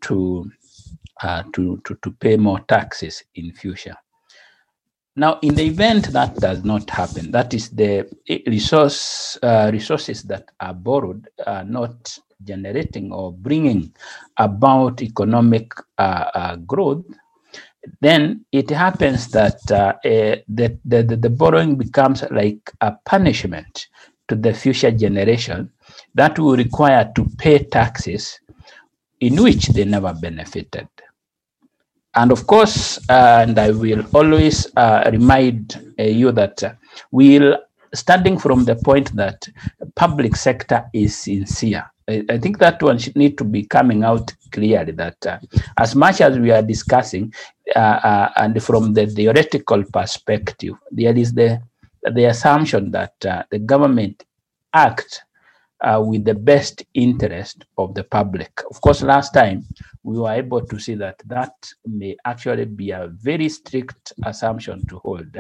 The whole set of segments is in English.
to pay more taxes in future. Now, in the event that does not happen, that is the resources that are borrowed are not generating or bringing about economic growth, then it happens that the borrowing becomes like a punishment to the future generation that will require to pay taxes in which they never benefited. And of course, and I will always remind you that we'll, starting from the point that public sector is sincere. I think that one should need to be coming out clearly, that as much as we are discussing, and from the theoretical perspective, there is the assumption that the government acts with the best interest of the public. Of course, last time we were able to see that that may actually be a very strict assumption to hold.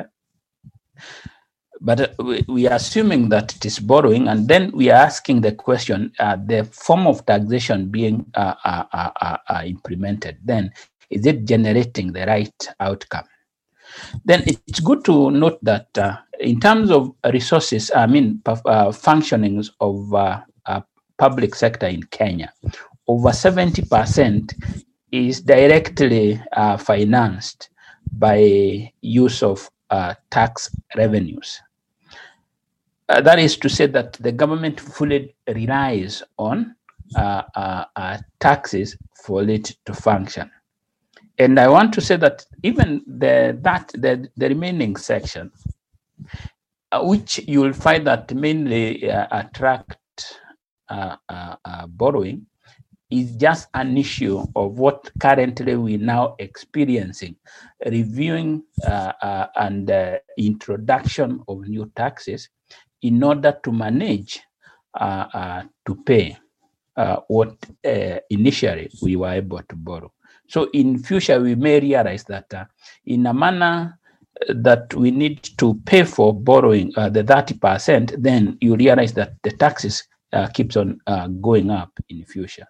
But we are assuming that it is borrowing, and then we are asking the question, the form of taxation being implemented, then is it generating the right outcome? Then it's good to note that in terms of resources, functionings of public sector in Kenya, over 70% is directly financed by use of tax revenues. That is to say that the government fully relies on taxes for it to function. And I want to say that even the remaining section, which you will find that mainly attract borrowing, is just an issue of what currently we now experiencing, reviewing and introduction of new taxes in order to manage to pay what initially we were able to borrow. So in future, we may realize that in a manner that we need to pay for borrowing the 30%, then you realize that the taxes keeps on going up in the future.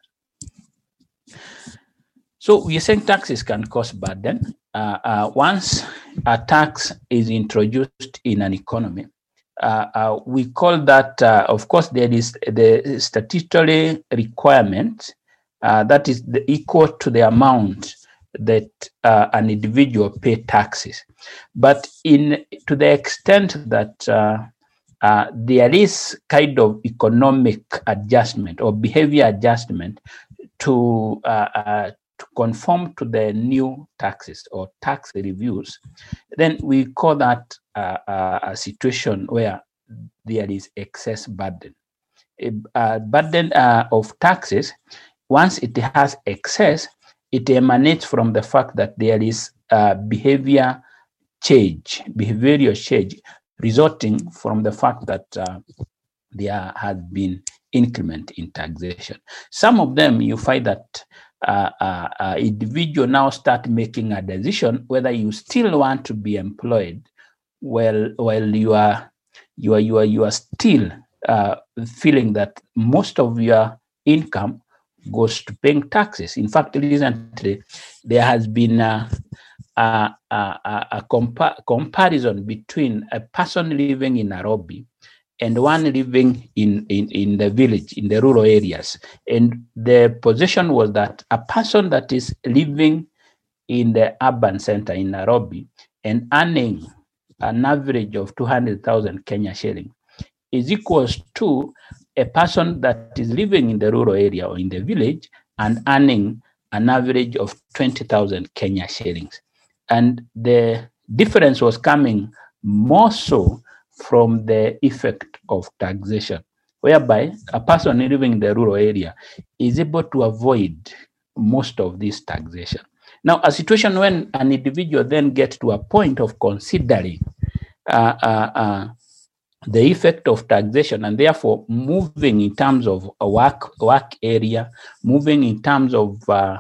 So we are saying taxes can cause burden. Once a tax is introduced in an economy, we call that, of course, there is the statutory requirement that is equal to the amount that an individual pay taxes. But to the extent that there is kind of economic adjustment or behavior adjustment to conform to the new taxes or tax reviews, then we call that a situation where there is excess burden. A burden of taxes, once it has excess, it emanates from the fact that there is behavioral change, resulting from the fact that there has been increment in taxation. Some of them you find that individual now start making a decision whether you still want to be employed while you are still feeling that most of your income goes to paying taxes. In fact, recently there has been a comparison between a person living in Nairobi and one living in the village, in the rural areas. And the position was that a person that is living in the urban center in Nairobi and earning an average of 200,000 Kenya shilling is equals to a person that is living in the rural area or in the village and earning an average of 20,000 Kenya shillings. And the difference was coming more so from the effect of taxation, whereby a person living in the rural area is able to avoid most of this taxation. Now, a situation when an individual then gets to a point of considering the effect of taxation and therefore moving in terms of a work area, moving in terms of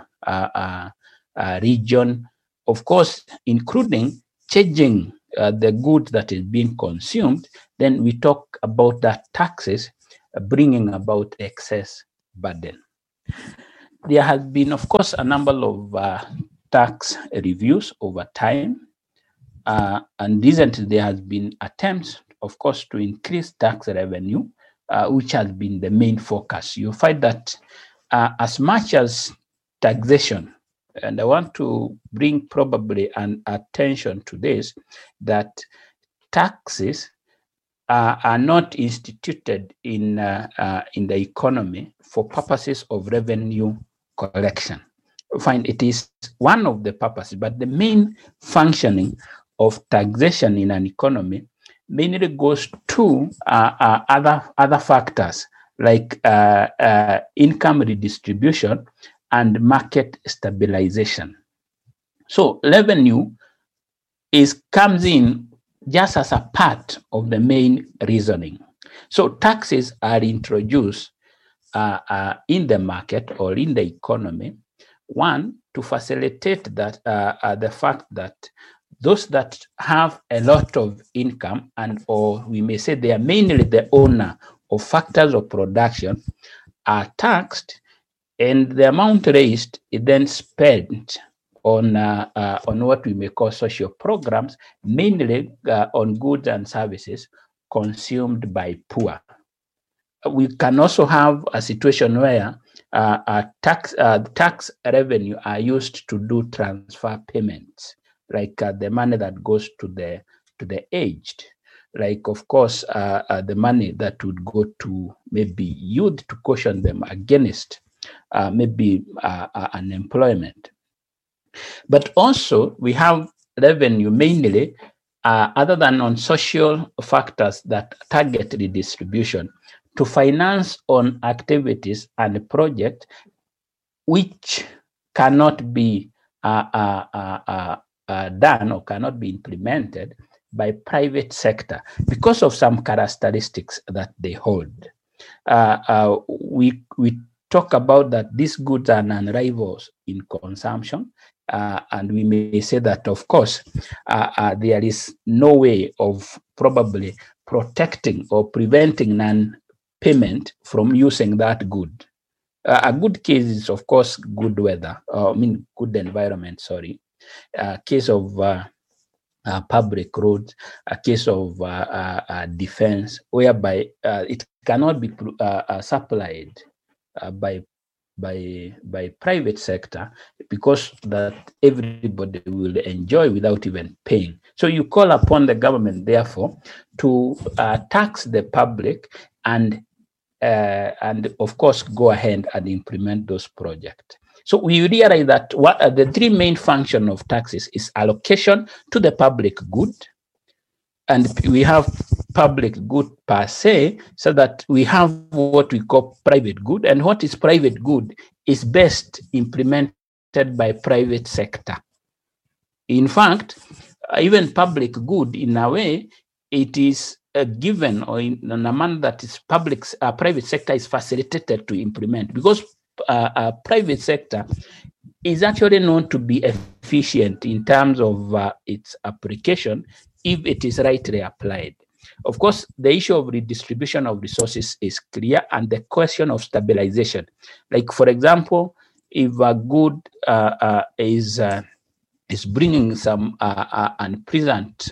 region, of course, including changing the good that is being consumed, then we talk about that taxes bringing about excess burden. there has been, of course, a number of tax reviews over time. And recently there has been attempts, of course, to increase tax revenue, which has been the main focus. You find that as much as taxation, and I want to bring probably an attention to this, that taxes are not instituted in the economy for purposes of revenue collection. Fine, it is one of the purposes, but the main functioning of taxation in an economy mainly goes to other factors like income redistribution and market stabilization. So revenue comes in just as a part of the main reasoning. So taxes are introduced in the market or in the economy, one, to facilitate that the fact that those that have a lot of income, and or we may say they are mainly the owner of factors of production, are taxed, and the amount raised is then spent on what we may call social programs, mainly on goods and services consumed by poor. We can also have a situation where tax revenue are used to do transfer payments, like the money that goes to the aged, like of course the money that would go to maybe youth to caution them against maybe unemployment. But also we have revenue mainly other than on social factors that target redistribution, to finance on activities and projects which cannot be done or cannot be implemented by private sector because of some characteristics that they hold. We talk about that these goods are non-rivals in consumption, and we may say that, of course, there is no way of probably protecting or preventing non-payment from using that good. A good case is, of course, good weather, good environment, sorry. A case of public roads, a case of defense, whereby it cannot be supplied by private sector, because that everybody will enjoy without even paying. So you call upon the government, therefore, to tax the public and of course go ahead and implement those projects. So we realize that what are the three main functions of taxes is allocation to the public good, and we have public good per se, so that we have what we call private good, and what is private good is best implemented by private sector. In fact, even public good, in a way, it is given, or in a manner that is private sector is facilitated to implement, because private sector is actually known to be efficient in terms of its application if it is rightly applied. Of course, the issue of redistribution of resources is clear, and the question of stabilization. Like, for example, if a good is bringing some unpleasant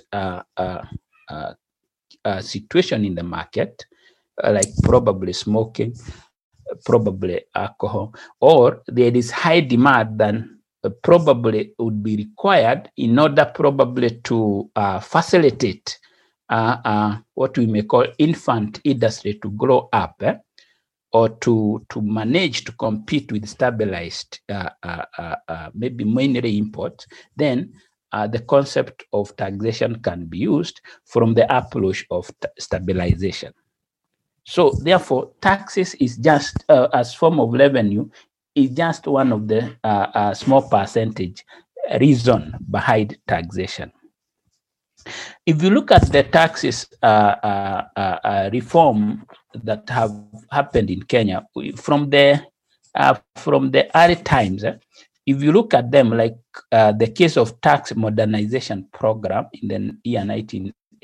situation in the market, like probably smoking, probably alcohol, or there is high demand than probably would be required in order probably to facilitate what we may call infant industry to grow up, or to manage to compete with stabilized, maybe mainly imports, then the concept of taxation can be used from the approach of stabilization. So therefore, taxes is just, as form of revenue, is just one of the small percentage reason behind taxation. If you look at the taxes reform that have happened in Kenya from the early times, if you look at them, like the case of tax modernization program in the year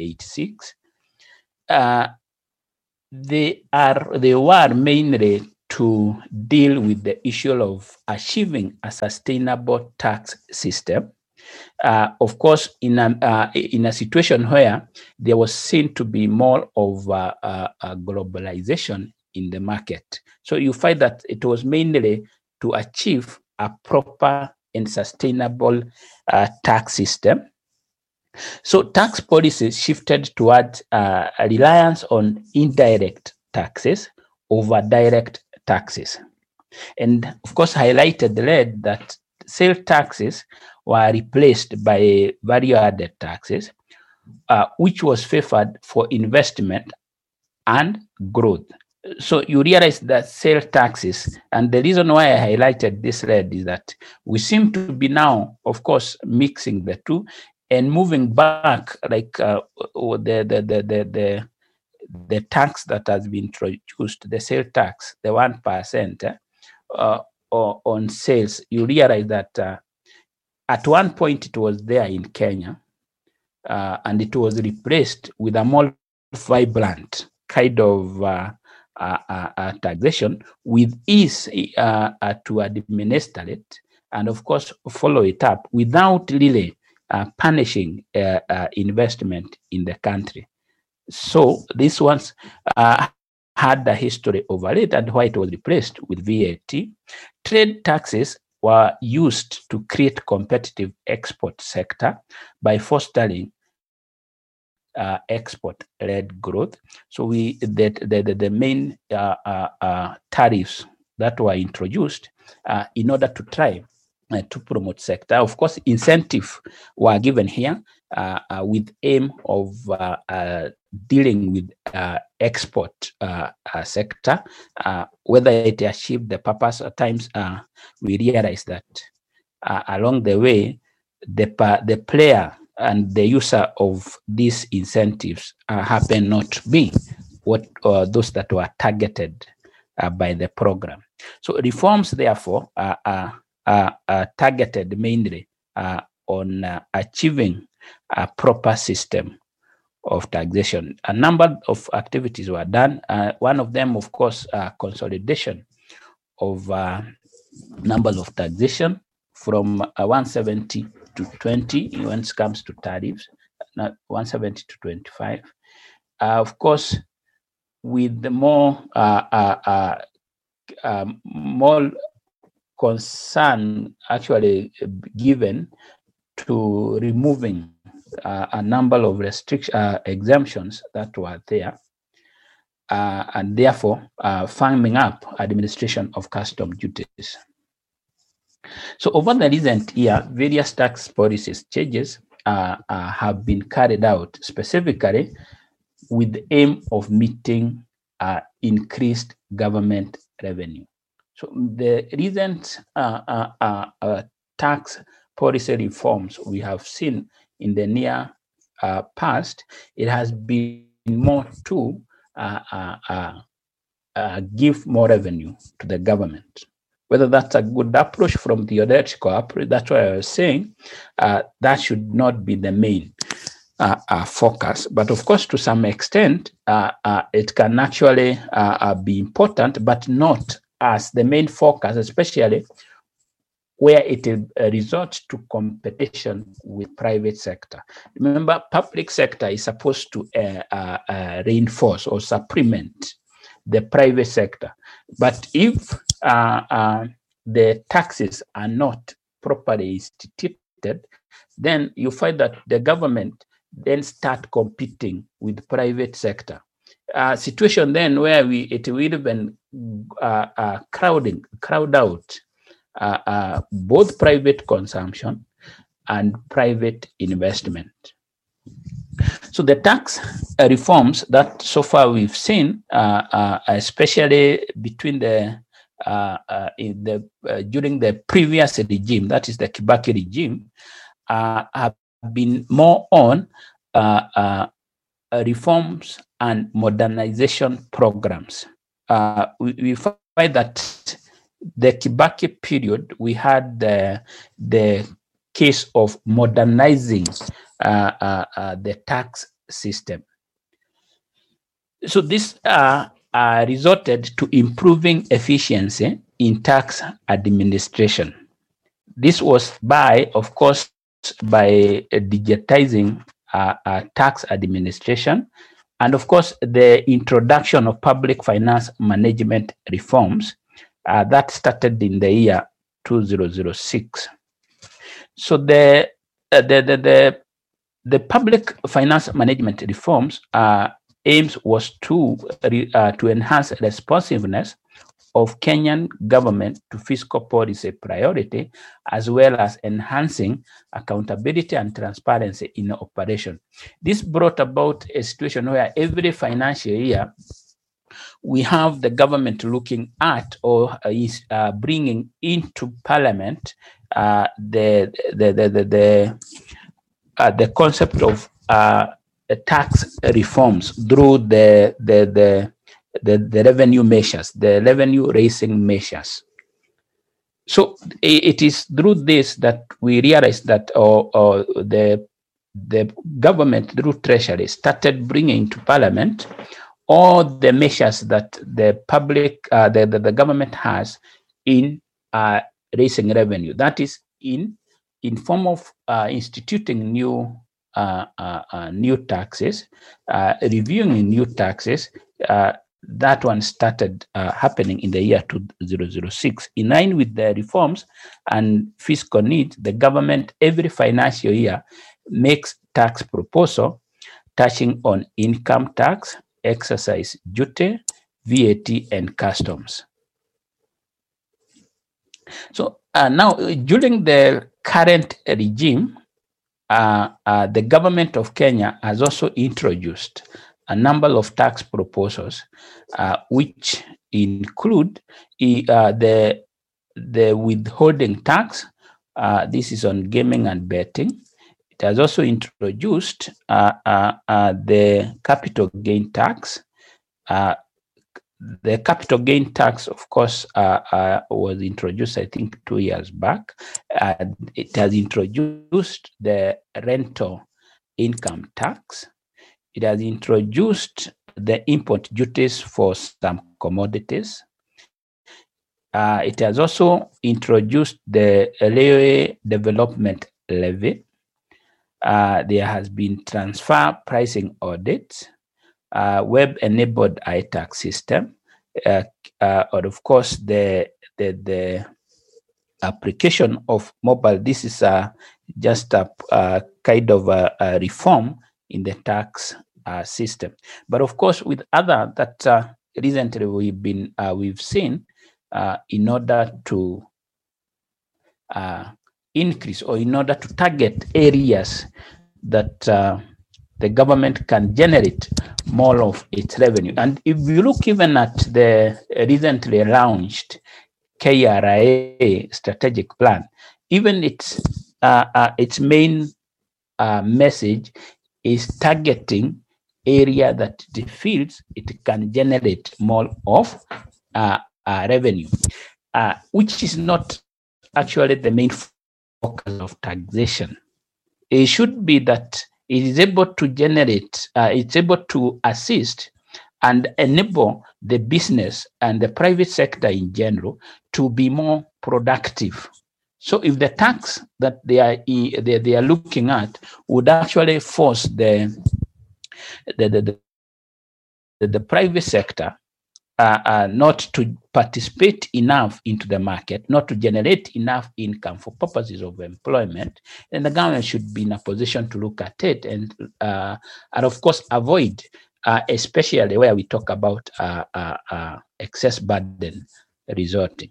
1986, they were mainly to deal with the issue of achieving a sustainable tax system. Of course, in a situation where there was seen to be more of a globalization in the market. So you find that it was mainly to achieve a proper and sustainable tax system. So tax policies shifted towards a reliance on indirect taxes over direct taxes. And of course, highlighted the red that sales taxes were replaced by value-added taxes, which was favored for investment and growth. So you realize that sales taxes, and the reason why I highlighted this red is that we seem to be now, of course, mixing the two and moving back, like the tax that has been introduced, the sales tax, the 1%. On sales, you realize that at one point it was there in Kenya, and it was replaced with a more vibrant kind of taxation with ease to administer it, and of course follow it up without really punishing investment in the country. So these ones had the history over it and why it was replaced with VAT. Trade taxes were used to create competitive export sector by fostering export-led growth. So the main tariffs that were introduced in order to try to promote sector. Of course, incentives were given here with aim of dealing with export sector. Whether it achieved the purpose, at times we realize that along the way, the player and the user of these incentives happen not to be what those that were targeted by the program. So reforms, therefore, are targeted mainly on achieving a proper system of taxation. A number of activities were done. One of them, of course, consolidation of numbers of taxation from 170 to 20 when it comes to tariffs, 170 to 25. Of course, with the more concern actually given to removing a number of exemptions that were there, and therefore firming up administration of custom duties. So over the recent year, various tax policies changes have been carried out specifically with the aim of meeting increased government revenue. So the recent tax policy reforms we have seen in the near past, it has been more to give more revenue to the government. Whether that's a good approach from the theoretical approach, that's why I was saying that should not be the main focus. But of course, to some extent, it can actually be important, but not as the main focus, especially where it resorts to competition with private sector. Remember, public sector is supposed to reinforce or supplement the private sector. But if the taxes are not properly instituted, then you find that the government then start competing with private sector. Situation then where it will even crowd out both private consumption and private investment. So the tax reforms that so far we've seen, especially between during the previous regime, that is the Kibaki regime, have been more on reforms and modernization programs. We find that the Kibaki period, we had the case of modernizing the tax system. So this resorted to improving efficiency in tax administration. This was by, of course, by digitizing tax administration, and of course, the introduction of public finance management reforms that started in the year 2006. So the public finance management reforms aims was to enhance responsiveness of Kenyan government to fiscal policy priority, as well as enhancing accountability and transparency in operation. This brought about a situation where every financial year we have the government looking at or bringing into Parliament the concept of tax reforms through the revenue measures, the revenue raising measures. So it is through this that we realized that the government through Treasury started bringing to Parliament all the measures that the public, the government has in raising revenue. That is in form of instituting new taxes, reviewing new taxes. That one started happening in the year 2006. In line with the reforms and fiscal needs, the government every financial year makes tax proposal touching on income tax, excise duty, VAT, and customs. So now, during the current regime, the government of Kenya has also introduced a number of tax proposals, which include the withholding tax. This is on gaming and betting. It has also introduced the capital gain tax. The capital gain tax, of course, was introduced, I think, 2 years back. It has introduced the rental income tax. It has introduced the import duties for some commodities. It has also introduced the railway development levy. There has been transfer pricing audits, web-enabled iTax system, or of course the application of mobile. This is just a kind of a reform in the tax system. But of course, with other that recently we've seen in order to increase or in order to target areas that the government can generate more of its revenue. And if you look even at the recently launched KRA strategic plan, even its main message is targeting area that it feels it can generate more of revenue, which is not actually the main focus of taxation. It should be that it is able to generate, it's able to assist and enable the business and the private sector in general to be more productive. So if the tax that they are looking at would actually force the private sector not to participate enough into the market, not to generate enough income for purposes of employment, then the government should be in a position to look at it and of course avoid, especially where we talk about excess burden resorting.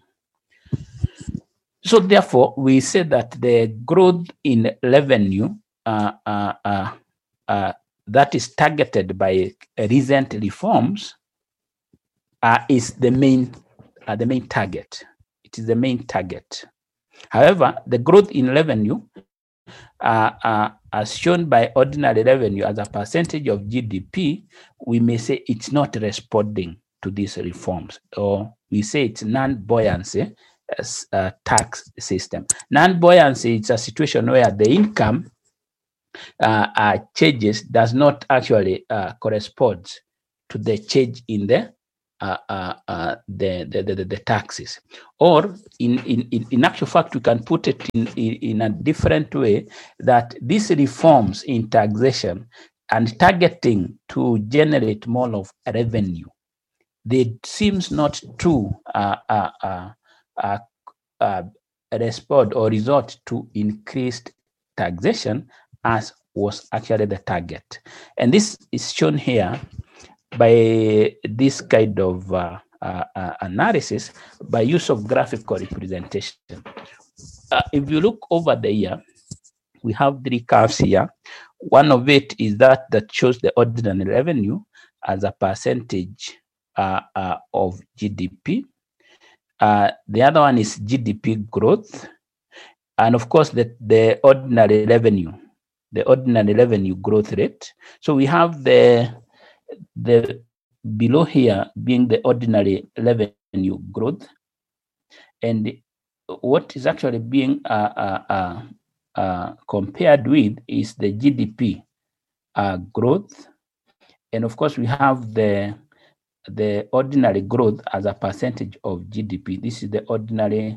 So therefore, we say that the growth in revenue that is targeted by recent reforms is the main target. It is the main target. However, the growth in revenue, as shown by ordinary revenue as a percentage of GDP, we may say it's not responding to these reforms, or we say it's non-buoyancy tax system. Non-buoyancy is a situation where the income changes does not actually correspond to the change in the the taxes. Or in actual fact, we can put it in a different way, that these reforms in taxation and targeting to generate more of revenue, they seems not to respond or resort to increased taxation as was actually the target. And this is shown here by this kind of analysis by use of graphical representation. If you look over the year, we have three curves here. One of it is that shows the ordinary revenue as a percentage of GDP. The other one is GDP growth. And of course, the ordinary revenue growth rate. So we have the below here being the ordinary revenue growth, and what is actually being compared with is the GDP growth, and of course we have the ordinary growth as a percentage of GDP. This is the ordinary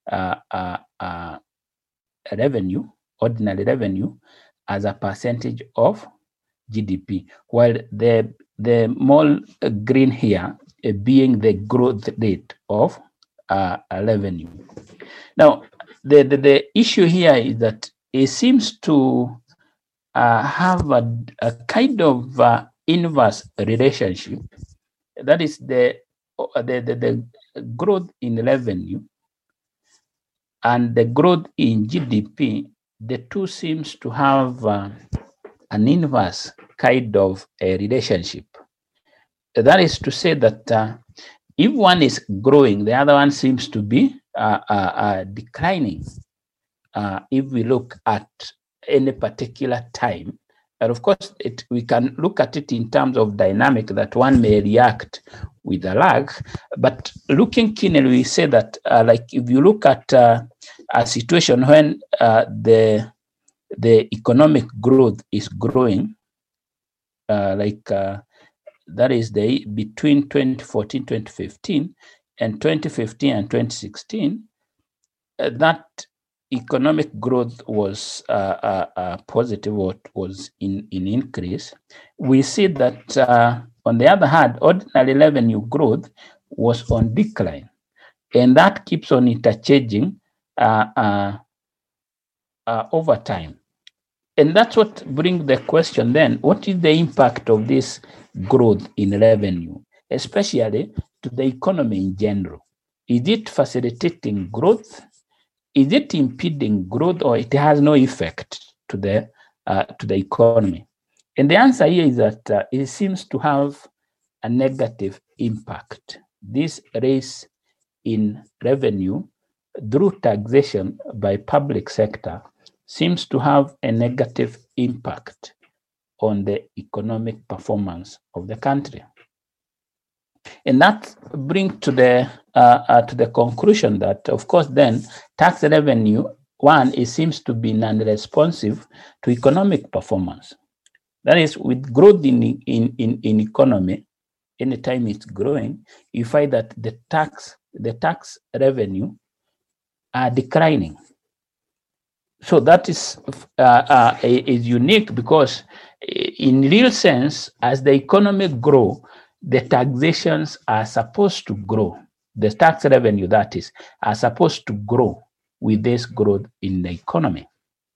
ordinary revenue as a percentage of GDP, while the more green here being the growth rate of revenue. Now, the issue here is that it seems to have a kind of inverse relationship. That is the growth in revenue and the growth in GDP. The two seems to have an inverse kind of a relationship. That is to say that if one is growing, the other one seems to be declining. If we look at any particular time, and of course, we can look at it in terms of dynamic, that one may react with a lag. But looking keenly, we say that, like if you look at a situation when the economic growth is growing, that is between 2014, 2015, and 2015 and 2016, that economic growth was positive, or was in increase. We see that on the other hand, ordinary revenue growth was on decline, and that keeps on interchanging over time. And that's what brings the question then, what is the impact of this growth in revenue, especially to the economy in general? Is it facilitating growth? Is it impeding growth, or it has no effect to the economy? And the answer here is that it seems to have a negative impact. This raise in revenue through taxation by public sector seems to have a negative impact on the economic performance of the country. And that brings to the conclusion that, of course, then tax revenue, one, it seems to be non-responsive to economic performance. That is, with growth in economy, anytime it's growing, you find that the tax revenue are declining. So that is unique, because in real sense, as the economy grow, the taxations are supposed to grow. The tax revenue, that is, are supposed to grow with this growth in the economy.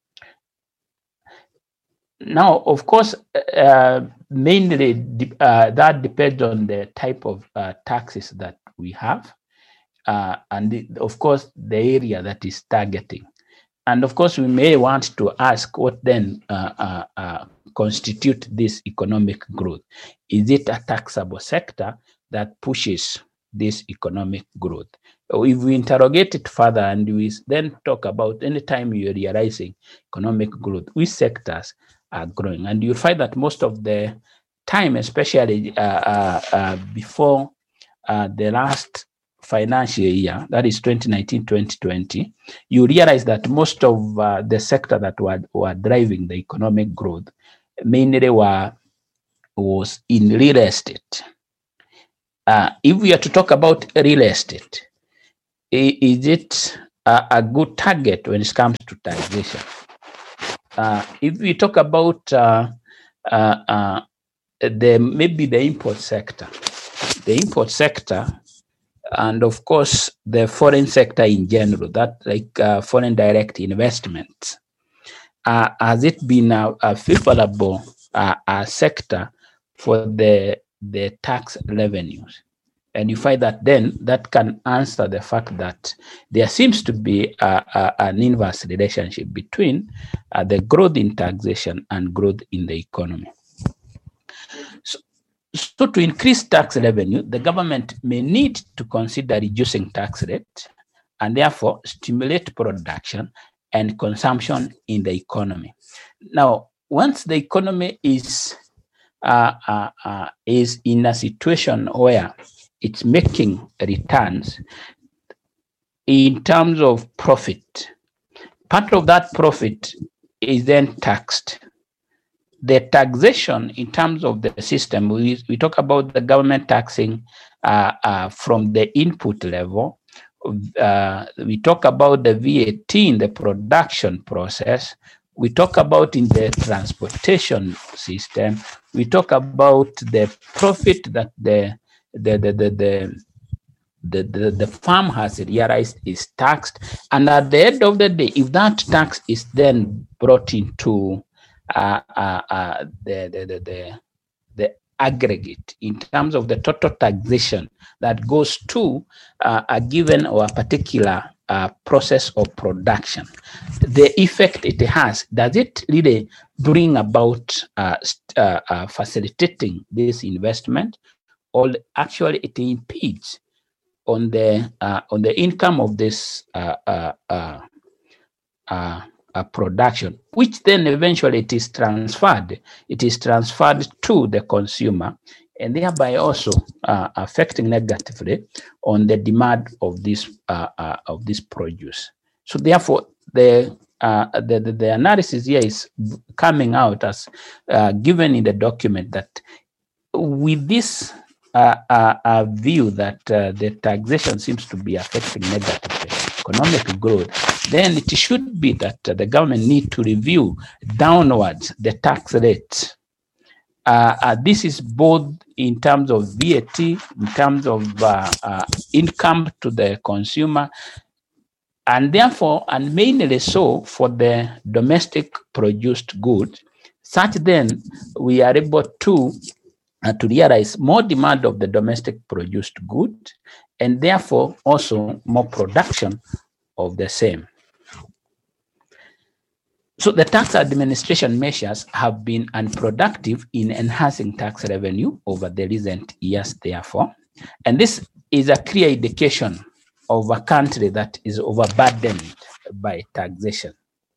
Now, of course, mainly that depends on the type of taxes that we have, and of course, the area that is targeting. And of course, we may want to ask what then constitute this economic growth. Is it a taxable sector that pushes this economic growth? Or if we interrogate it further and we then talk about any time you're realizing economic growth, which sectors are growing? And you find that most of the time, especially before the last financial year, that is 2019-2020, you realize that most of the sector that were driving the economic growth mainly was in real estate. if we are to talk about real estate, is it a good target when it comes to taxation? If we talk about maybe the import sector, and of course the foreign sector in general, that like foreign direct investments, has it been a favorable sector for the tax revenues? And you find that then that can answer the fact that there seems to be an inverse relationship between the growth in taxation and growth in the economy. So to increase tax revenue, the government may need to consider reducing tax rate and therefore stimulate production and consumption in the economy. Now, once the economy is in a situation where it's making returns in terms of profit, part of that profit is then taxed. The taxation in terms of the system, we talk about the government taxing from the input level. We talk about the VAT in the production process. We talk about in the transportation system. We talk about the profit that the farm has realized is taxed. And at the end of the day, if that tax is then brought into the aggregate in terms of the total taxation that goes to a given or a particular process of production, the effect it has, does it really bring about facilitating this investment, or actually it impedes on the income of this production, which then eventually it is transferred to the consumer, and thereby also affecting negatively on the demand of this produce. So therefore, the analysis here is coming out as given in the document that with this view that the taxation seems to be affecting negatively economic growth, then it should be that the government need to review downwards the tax rate. This is both in terms of VAT, in terms of income to the consumer, and therefore, and mainly so for the domestic produced goods, such then we are able to realize more demand of the domestic produced good, and therefore also more production of the same. So the tax administration measures have been unproductive in enhancing tax revenue over the recent years, therefore, and this is a clear indication of a country that is overburdened by taxation.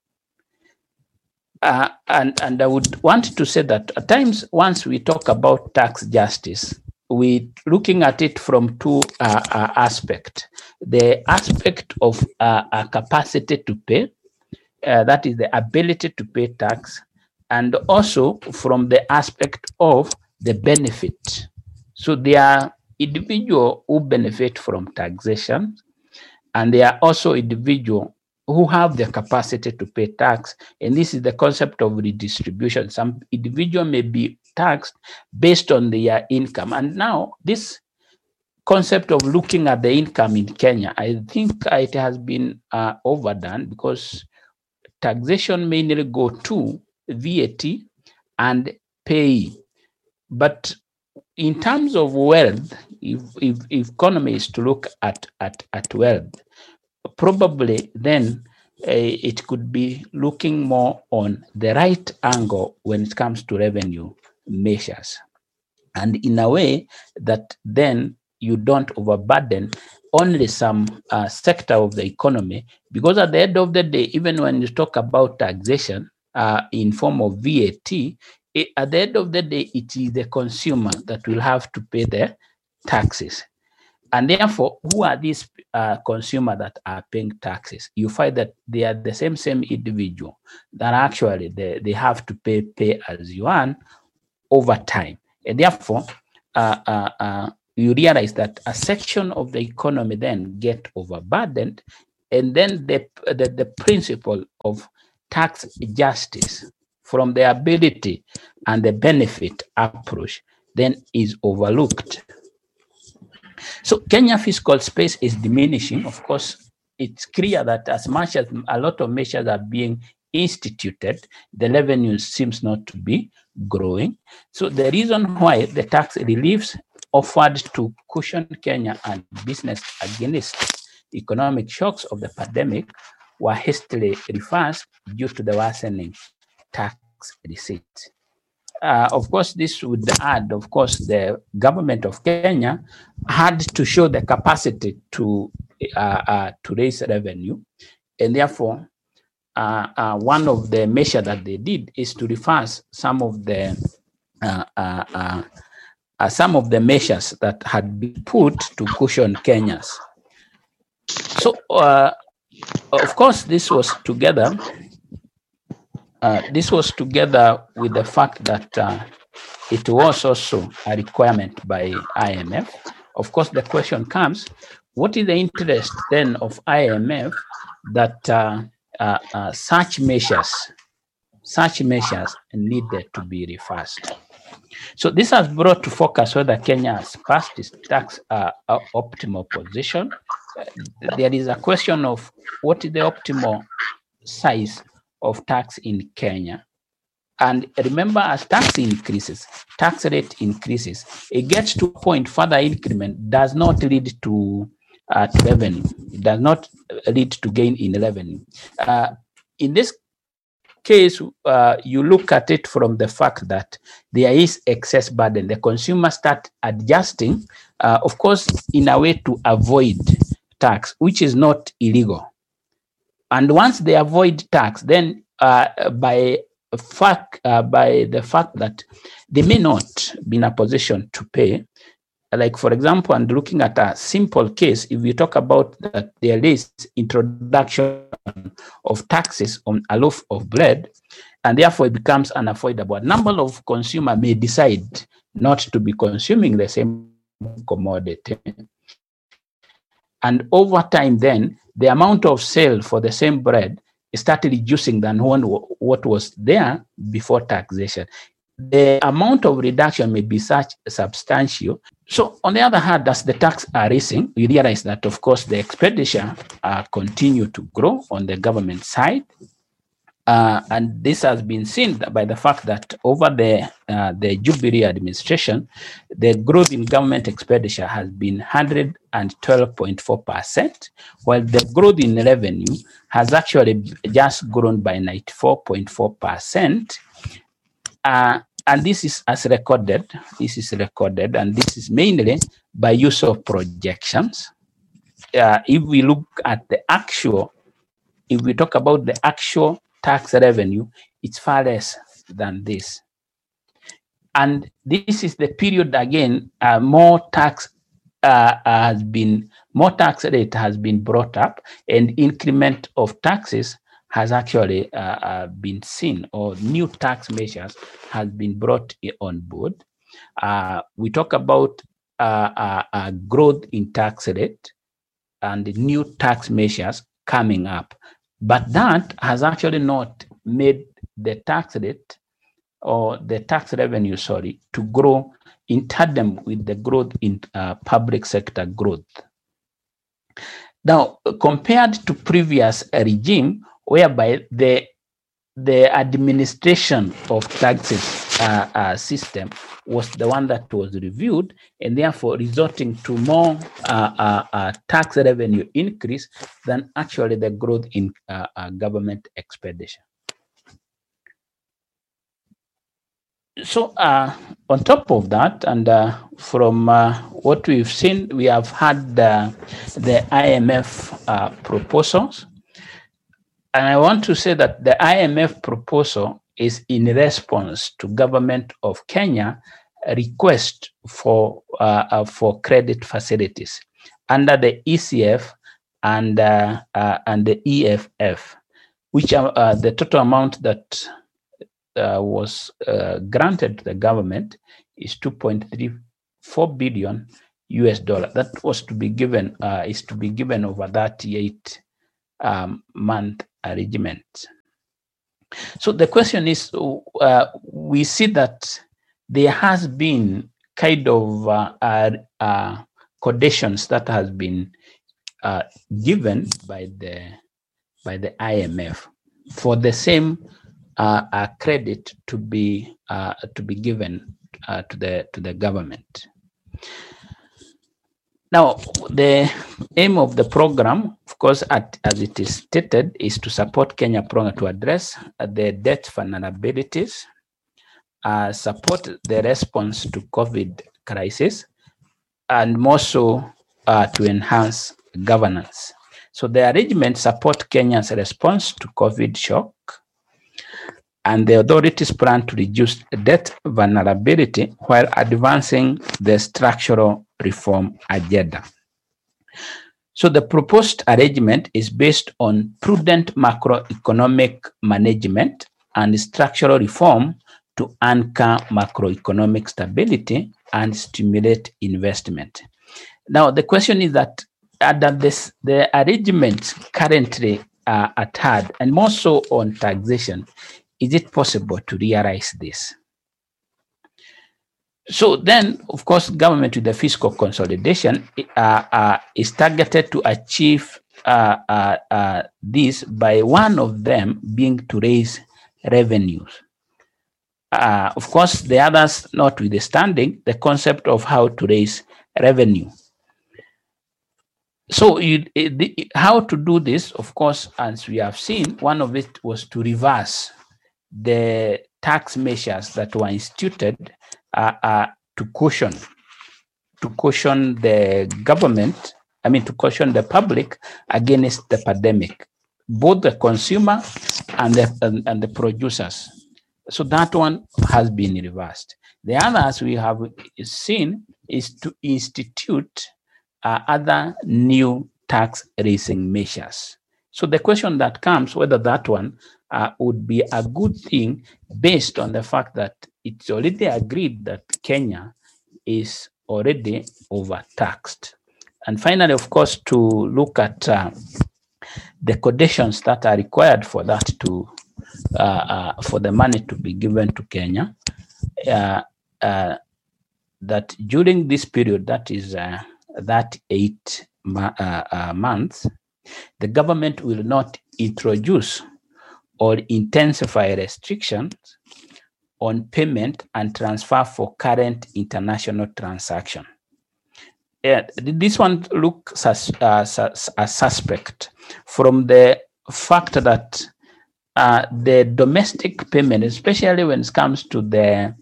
And I would want to say that at times, once we talk about tax justice, we're looking at it from two aspects. The aspect of a capacity to pay, that is the ability to pay tax, and also from the aspect of the benefit. So there are individuals who benefit from taxation, and there are also individuals who have the capacity to pay tax, and this is the concept of redistribution. Some individual may be taxed based on their income, and now this concept of looking at the income in Kenya, I think it has been overdone, because taxation mainly go to VAT and pay. But in terms of wealth, if economy is to look at wealth, probably then it could be looking more on the right angle when it comes to revenue measures, and in a way that then you don't overburden only some sector of the economy, because at the end of the day, even when you talk about taxation in form of VAT, at the end of the day, it is the consumer that will have to pay the taxes. And therefore, who are these consumers that are paying taxes? You find that they are the same individual that actually they have to pay as you earn over time. And therefore, you realize that a section of the economy then get overburdened, and then the principle of tax justice from the ability and the benefit approach then is overlooked. So Kenya fiscal space is diminishing. Of course, it's clear that as much as a lot of measures are being instituted, the revenue seems not to be growing. So the reason why the tax reliefs offered to cushion Kenya and business against economic shocks of the pandemic were hastily reversed due to the worsening tax receipts. Of course, this would add, of course, the government of Kenya had to show the capacity to raise revenue, and therefore, one of the measures that they did is to reverse some of the measures that had been put to cushion Kenyans. So, of course, this was together. This was together with the fact that it was also a requirement by IMF. Of course, the question comes, what is the interest then of IMF that such measures needed to be reversed? So this has brought to focus whether Kenya has passed its tax optimal position. There is a question of what is the optimal size of tax in Kenya. And remember, as tax rate increases, it gets to a point further increment does not lead to revenue. It does not lead to gain in revenue. In this case, you look at it from the fact that there is excess burden. The consumers start adjusting, of course, in a way to avoid tax, which is not illegal. And once they avoid tax, then by the fact that they may not be in a position to pay, like for example, and looking at a simple case, if we talk about that there is introduction of taxes on a loaf of bread, and therefore it becomes unavoidable, a number of consumers may decide not to be consuming the same commodity. And over time then, the amount of sale for the same bread started reducing than what was there before taxation. The amount of reduction may be such substantial. So on the other hand, as the tax are raising, we realize that, of course, the expenditure continue to grow on the government side. And this has been seen by the fact that over the Jubilee administration, the growth in government expenditure has been 112.4%, while the growth in revenue has actually just grown by 94.4%. And this is recorded, and this is mainly by use of projections. If we look at the actual, if we talk about the actual tax revenue, it's far less than this. And this is the period again, more tax rate has been brought up, and increment of taxes has actually been seen, or new tax measures has been brought on board. We talk about growth in tax rate and new tax measures coming up. But that has actually not made the tax rate or the tax revenue, to grow in tandem with the growth in public sector growth. Now, compared to previous regime, whereby the administration of taxes system was the one that was reviewed, and therefore resulting to more tax revenue increase than actually the growth in government expenditure. So on top of that, and from what we've seen, we have had the IMF proposals. And I want to say that the IMF proposal is in response to government of Kenya request for credit facilities under the ECF and the EFF, which are the total amount that was granted to the government is $2.34 billion. US dollar. That was to be given, is to be given over 38 month arrangement. So the question is, we see that there has been kind of conditions that has been given by the IMF for the same credit to be given to the government. Now, the aim of the program, of course, as it is stated, is to support Kenya program to address the debt vulnerabilities, support the response to COVID crisis, and more so to enhance governance. So the arrangement support Kenya's response to COVID shock, and the authorities plan to reduce debt vulnerability while advancing the structural reform agenda. So the proposed arrangement is based on prudent macroeconomic management and structural reform to anchor macroeconomic stability and stimulate investment. Now, the question is that the arrangements currently at hand, and more so on taxation, is it possible to realize this? So then, of course, government with the fiscal consolidation is targeted to achieve this by one of them being to raise revenues. Of course, the others notwithstanding the concept of how to raise revenue. So how to do this, of course, as we have seen, one of it was to reverse the tax measures that were instituted to caution the government, to caution the public against the pandemic, both the consumer and the producers. So that one has been reversed. The others we have seen is to institute other new tax raising measures. So the question that comes, whether that one would be a good thing based on the fact that it's already agreed that Kenya is already overtaxed. And finally, of course, to look at the conditions that are required for that to, for the money to be given to Kenya, that during this period, that is that 8 months, the government will not introduce or intensify restrictions on payment and transfer for current international transaction. This one looks as suspect from the fact that the domestic payment, especially when it comes to the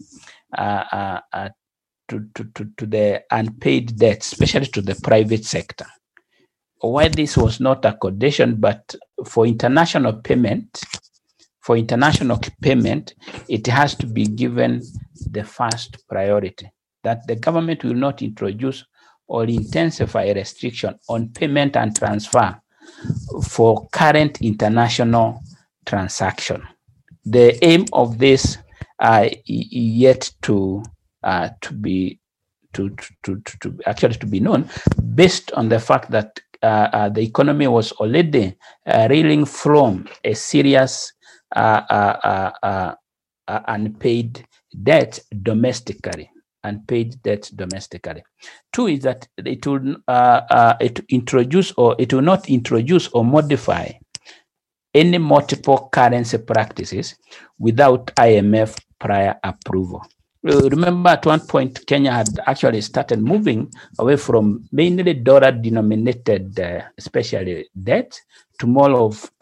to the unpaid debts, especially to the private sector. Why this was not a condition, but for international payment, it has to be given the first priority, that the government will not introduce or intensify restriction on payment and transfer for current international transaction. The aim of this yet to be known, based on the fact that the economy was already reeling from a serious unpaid debt domestically. Two is that it will not introduce or modify any multiple currency practices without IMF prior approval. Remember, at one point, Kenya had actually started moving away from mainly dollar-denominated, especially debt, to more of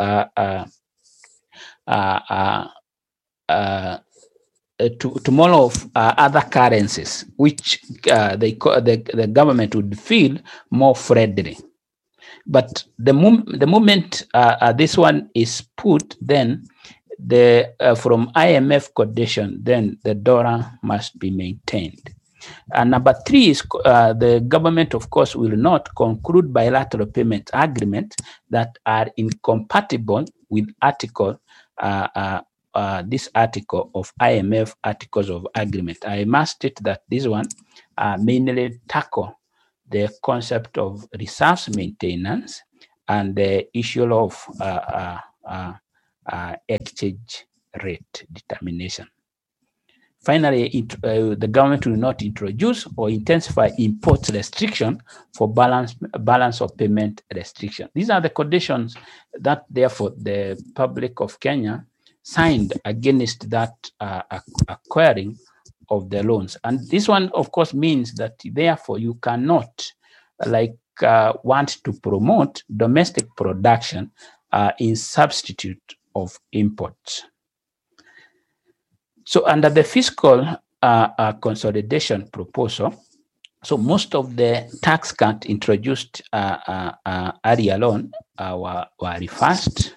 other currencies, which the government would feel more friendly. But the moment this one is put, then from IMF condition, then the dollar must be maintained. And number three is the government, of course, will not conclude bilateral payment agreements that are incompatible with this article of IMF Articles of Agreement. I must state that this one mainly tackle the concept of reserves maintenance, and the issue of exchange rate determination. Finally, the government will not introduce or intensify import restriction for balance of payment restriction. These are the conditions that, therefore, the public of Kenya signed against that acquiring of the loans. And this one, of course, means that, therefore, you cannot, want to promote domestic production in substitute of imports. So under the fiscal consolidation proposal, so most of the tax cuts introduced earlier on were reversed.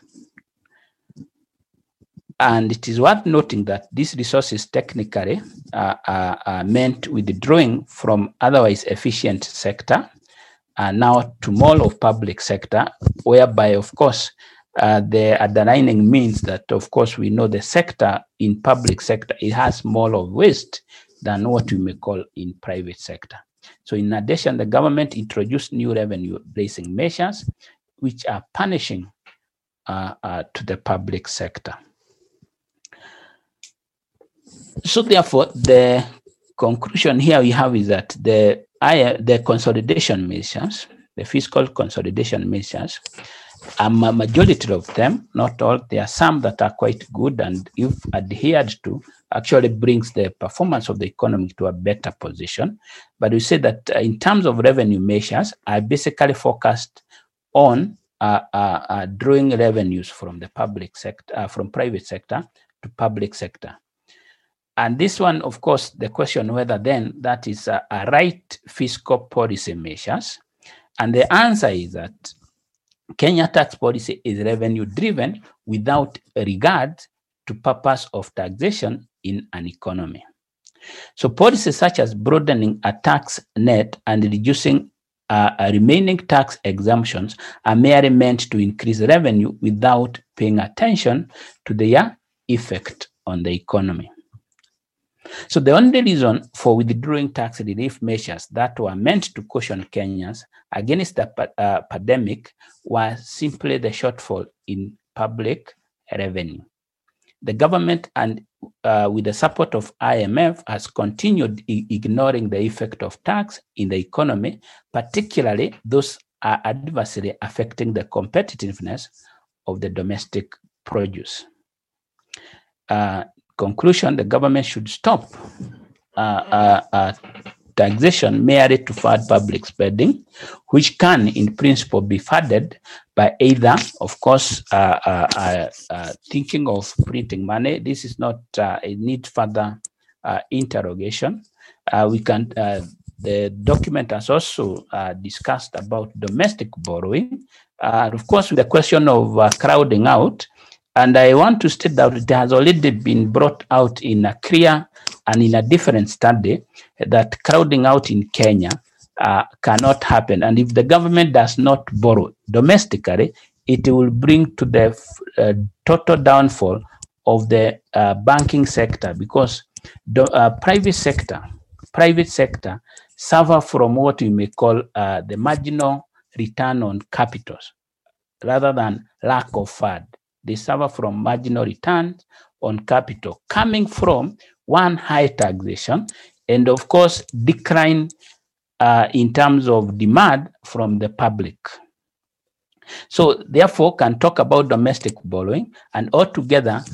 And it is worth noting that these resources technically are meant withdrawing from otherwise efficient sector now to more of public sector, whereby, of course, the underlining means that, of course, we know the sector in public sector, it has more of waste than what we may call in private sector. So in addition, the government introduced new revenue raising measures, which are punishing to the public sector. So therefore, the conclusion here we have is that the consolidation measures, the fiscal consolidation measures, a majority of them, not all, there are some that are quite good, and if adhered to, actually brings the performance of the economy to a better position. But we say that in terms of revenue measures, are basically focused on drawing revenues from the public sector, from private sector to public sector. And this one, of course, the question whether then that is a right fiscal policy measures. And the answer is that Kenya tax policy is revenue driven without regard to purpose of taxation in an economy. So policies such as broadening a tax net and reducing remaining tax exemptions are merely meant to increase revenue without paying attention to their effect on the economy. So the only reason for withdrawing tax relief measures that were meant to caution Kenyans against the pandemic was simply the shortfall in public revenue. The government, and with the support of IMF, has continued ignoring the effect of tax in the economy, particularly those are adversely affecting the competitiveness of the domestic produce. Conclusion, the government should stop taxation merely to fund public spending, which can, in principle, be funded by either, of course, thinking of printing money. This is not, it needs further interrogation. The document has also discussed about domestic borrowing. Of course, with the question of crowding out. And I want to state that it has already been brought out in a clear and in a different study that crowding out in Kenya cannot happen. And if the government does not borrow domestically, it will bring to the total downfall of the banking sector, because the private sector suffer from what we may call the marginal return on capitals rather than lack of fund. They suffer from marginal returns on capital coming from one, high taxation, and of course decline in terms of demand from the public. So therefore can talk about domestic borrowing and altogether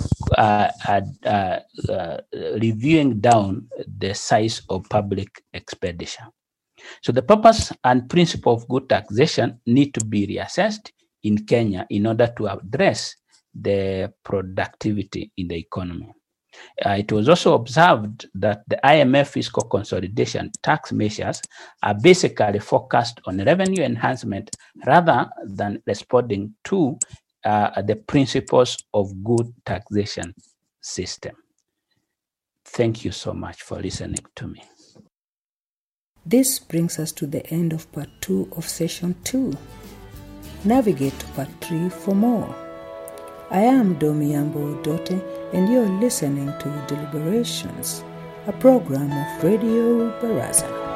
reviewing down the size of public expenditure. So the purpose and principle of good taxation need to be reassessed in Kenya in order to address the productivity in the economy. It was also observed that the IMF fiscal consolidation tax measures are basically focused on revenue enhancement rather than responding to the principles of good taxation system. Thank you so much for listening to me. This brings us to the end of part 2 of session 2. Navigate to part 3 for more. I am Domiyambo Dote, and you're listening to Deliberations, a program of Radio Baraza.